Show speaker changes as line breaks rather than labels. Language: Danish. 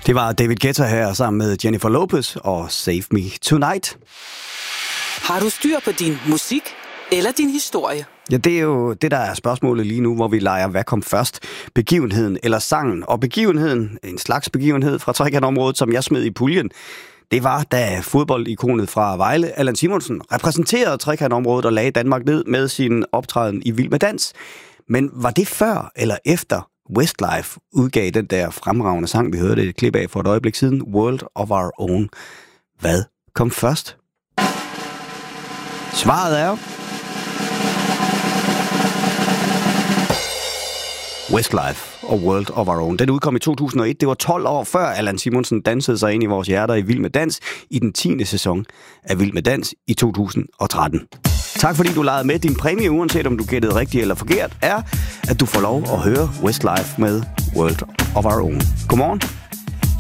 Det var David Guetta her sammen med Jennifer Lopez og Save Me Tonight.
Har du styr på din musik eller din historie?
Ja, det er jo det, der er spørgsmålet lige nu, hvor vi leger, hvad kom først? Begivenheden eller sangen? Og begivenheden, en slags begivenhed fra trekantområdet, som jeg smed i puljen, det var, da fodboldikonet fra Vejle, Allan Simonsen, repræsenterede trekantområdet og lagde Danmark ned med sin optræden i Vild med Dans. Men var det før eller efter Westlife udgav den der fremragende sang, vi hørte et klip af for et øjeblik siden, World of Our Own? Hvad kom først? Svaret er Westlife og World of Our Own. Den udkom i 2001. Det var 12 år før Allan Simonsen dansede sig ind i vores hjerter i Vild med Dans i den 10. sæson af Vild med Dans i 2013. Tak fordi du legede med. Din præmie, uanset om du gættede rigtigt eller forkert, er, at du får lov at høre Westlife med World of Our Own. Godmorgen.